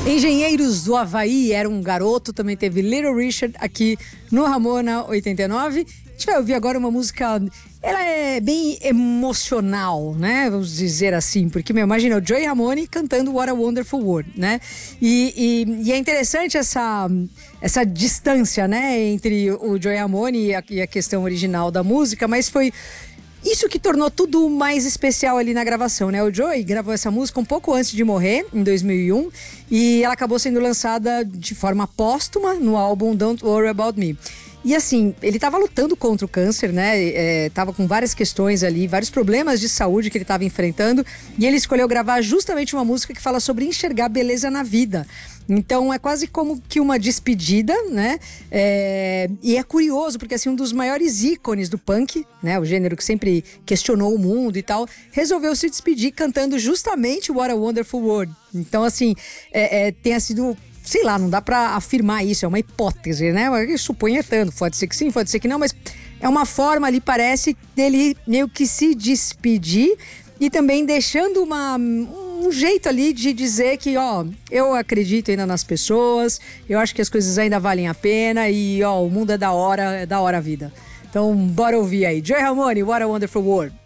Engenheiros do Havaí era um garoto, também teve Little Richard aqui no Ramona 89. A gente vai ouvir agora uma música, ela é bem emocional, né? Vamos dizer assim, porque imagina o Joey Ramone cantando What a Wonderful World, né? E é interessante essa distância, né? Entre o Joey Ramone e a questão original da música, mas foi isso que tornou tudo mais especial ali na gravação, né? O Joey gravou essa música um pouco antes de morrer, em 2001, e ela acabou sendo lançada de forma póstuma no álbum Don't Worry About Me. E assim, ele estava lutando contra o câncer, né? Tava com várias questões ali, vários problemas de saúde que ele estava enfrentando, e ele escolheu gravar justamente uma música que fala sobre enxergar beleza na vida. Então é quase como que uma despedida, né? E é curioso, porque assim, um dos maiores ícones do punk, né? O gênero que sempre questionou o mundo e tal, resolveu se despedir cantando justamente What a Wonderful World. Então assim, tenha sido... Sei lá, não dá pra afirmar isso, é uma hipótese, né? Suponhetando, pode ser que sim, pode ser que não, mas é uma forma ali, parece, dele meio que se despedir e também deixando um jeito ali de dizer que, eu acredito ainda nas pessoas, eu acho que as coisas ainda valem a pena e, o mundo é da hora a vida. Então, bora ouvir aí. Joey Ramone, What a Wonderful World.